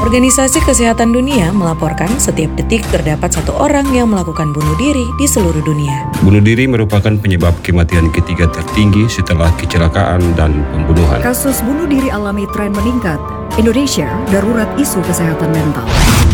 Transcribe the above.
Organisasi Kesehatan Dunia melaporkan setiap detik terdapat satu orang yang melakukan bunuh diri di seluruh dunia. Bunuh diri merupakan penyebab kematian ketiga tertinggi setelah kecelakaan dan pembunuhan. Kasus bunuh diri alami tren meningkat. Indonesia darurat isu kesehatan mental.